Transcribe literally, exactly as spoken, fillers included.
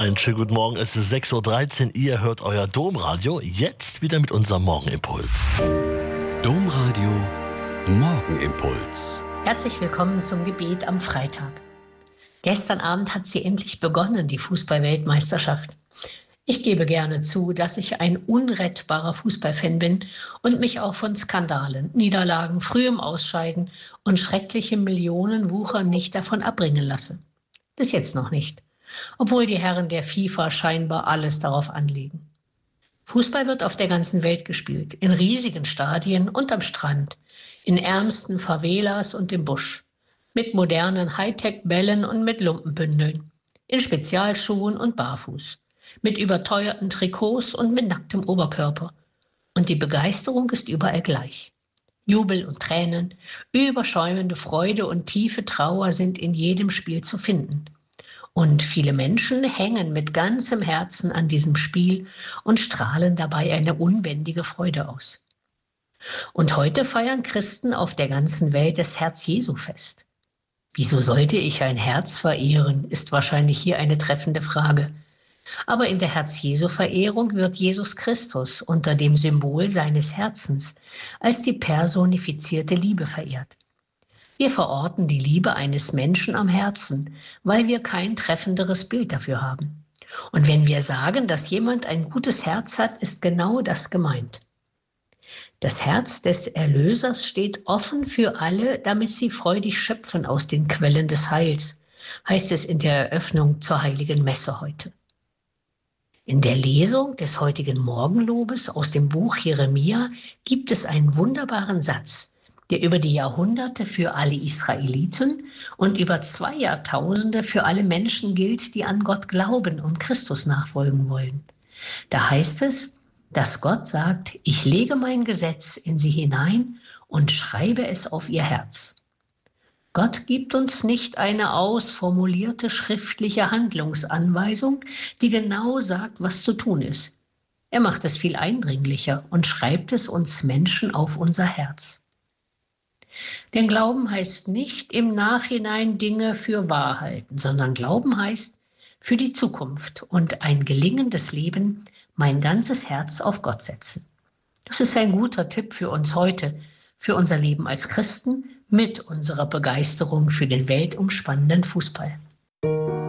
Einen schönen guten Morgen, es ist sechs Uhr dreizehn, ihr hört euer Domradio, jetzt wieder mit unserem Morgenimpuls. Domradio Morgenimpuls. Herzlich willkommen zum Gebet am Freitag. Gestern Abend hat sie endlich begonnen, die Fußball-Weltmeisterschaft. Ich gebe gerne zu, dass ich ein unrettbarer Fußballfan bin und mich auch von Skandalen, Niederlagen, frühem Ausscheiden und schrecklichem Millionenwucher nicht davon abbringen lasse. Bis jetzt noch nicht, obwohl die Herren der FIFA scheinbar alles darauf anlegen. Fußball wird auf der ganzen Welt gespielt, in riesigen Stadien und am Strand, in ärmsten Favelas und im Busch, mit modernen Hightech-Bällen und mit Lumpenbündeln, in Spezialschuhen und barfuß, mit überteuerten Trikots und mit nacktem Oberkörper. Und die Begeisterung ist überall gleich. Jubel und Tränen, überschäumende Freude und tiefe Trauer sind in jedem Spiel zu finden. Und viele Menschen hängen mit ganzem Herzen an diesem Spiel und strahlen dabei eine unbändige Freude aus. Und heute feiern Christen auf der ganzen Welt das Herz-Jesu-Fest. Wieso sollte ich ein Herz verehren, ist wahrscheinlich hier eine treffende Frage. Aber in der Herz-Jesu-Verehrung wird Jesus Christus unter dem Symbol seines Herzens als die personifizierte Liebe verehrt. Wir verorten die Liebe eines Menschen am Herzen, weil wir kein treffenderes Bild dafür haben. Und wenn wir sagen, dass jemand ein gutes Herz hat, ist genau das gemeint. Das Herz des Erlösers steht offen für alle, damit sie freudig schöpfen aus den Quellen des Heils, heißt es in der Eröffnung zur Heiligen Messe heute. In der Lesung des heutigen Morgenlobes aus dem Buch Jeremia gibt es einen wunderbaren Satz, der über die Jahrhunderte für alle Israeliten und über zwei Jahrtausende für alle Menschen gilt, die an Gott glauben und Christus nachfolgen wollen. Da heißt es, dass Gott sagt, ich lege mein Gesetz in sie hinein und schreibe es auf ihr Herz. Gott gibt uns nicht eine ausformulierte schriftliche Handlungsanweisung, die genau sagt, was zu tun ist. Er macht es viel eindringlicher und schreibt es uns Menschen auf unser Herz. Denn Glauben heißt nicht im Nachhinein Dinge für wahr halten, sondern Glauben heißt für die Zukunft und ein gelingendes Leben mein ganzes Herz auf Gott setzen. Das ist ein guter Tipp für uns heute, für unser Leben als Christen, mit unserer Begeisterung für den weltumspannenden Fußball.